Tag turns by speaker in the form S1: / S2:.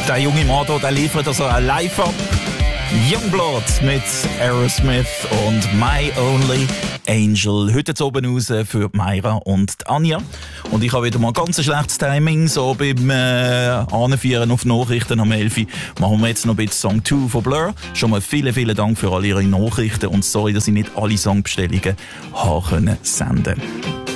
S1: Der junge Mann hier, der liefert also ein Live ab. Youngblood mit Aerosmith und My Only Angel. Heute oben raus für Mayra und Anja. Und ich habe wieder mal ganz schlechtes Timing, so beim Anführen auf Nachrichten am 11. Machen wir jetzt noch ein bisschen Song 2 von Blur. Schon mal vielen Dank für alle Ihre Nachrichten und sorry, dass ich nicht alle Songbestellungen haben können senden.